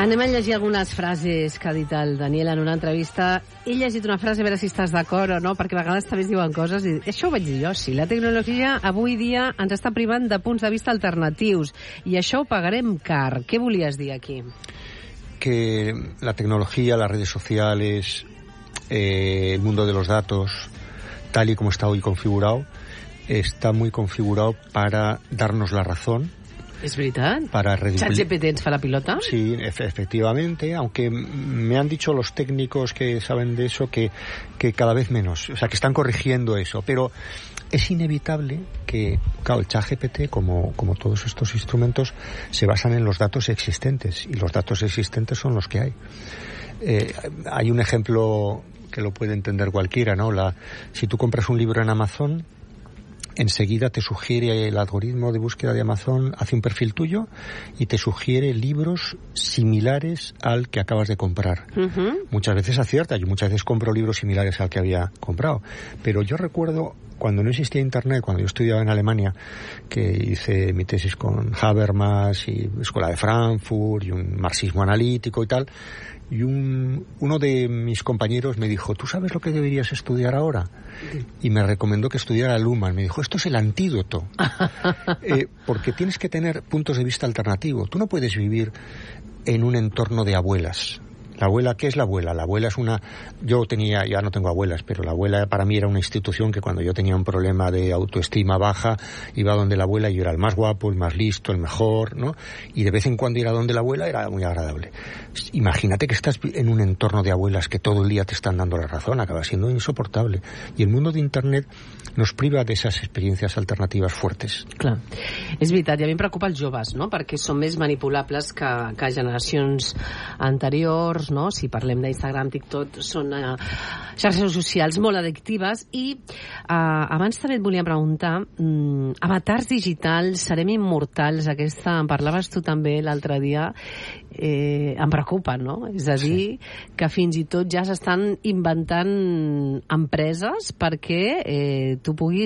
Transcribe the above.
Anem a llegir algunes frases que ha dit el Daniel en una entrevista. He llegit una frase, a veure si estàs d'acord o no, perquè a vegades també es diuen coses i això ho vaig dir jo, sí. La tecnologia avui dia ens està privant de punts de vista alternatius i això ho pagarem car. Què volies dir aquí? Que la tecnología, las redes sociales, el mundo de los datos, tal y como está hoy configurado, está muy configurado para darnos la razón. ¿Es verdad? ¿ChatGPT ens fa la pilota? Sí, efectivamente, aunque me han dicho los técnicos que saben de eso que cada vez menos, o sea, que están corrigiendo eso, pero es inevitable que, claro, el ChatGPT, como todos estos instrumentos, se basan en los datos existentes, y los datos existentes son los que hay. Hay un ejemplo que lo puede entender cualquiera, ¿no? Si tú compras un libro en Amazon, enseguida te sugiere el algoritmo de búsqueda de Amazon, hace un perfil tuyo y te sugiere libros similares al que acabas de comprar. Uh-huh. Muchas veces acierta, yo muchas veces compro libros similares al que había comprado. Pero yo recuerdo, cuando no existía Internet, cuando yo estudiaba en Alemania, que hice mi tesis con Habermas y Escuela de Frankfurt y un marxismo analítico y tal, y uno de mis compañeros me dijo, ¿tú sabes lo que deberías estudiar ahora? Y me recomendó que estudiara Luhmann. Me dijo, esto es el antídoto. Porque tienes que tener puntos de vista alternativos. Tú no puedes vivir en un entorno de abuelas. La abuela, ¿qué es la abuela? La abuela es ya no tengo abuelas, pero la abuela para mí era una institución que cuando yo tenía un problema de autoestima baja, iba donde la abuela y yo era el más guapo, el más listo, el mejor, ¿no? Y de vez en cuando ir a donde la abuela era muy agradable. Imagínate que estás en un entorno de abuelas que todo el día te están dando la razón, acaba siendo insoportable. Y el mundo de Internet nos priva de esas experiencias alternatives fuertes. Clar, és veritat, i a mi em preocupa els joves, no? Perquè són més manipulables que generacions anteriors, no? Si parlem d'Instagram, TikTok, són xarxes socials molt addictives i abans també et volia preguntar, avatars digitals, serem immortals, aquesta en parlaves tu també l'altre dia, em preocupa, no? És a dir, que fins i tot ja s'estan inventant empreses perquè tu puguis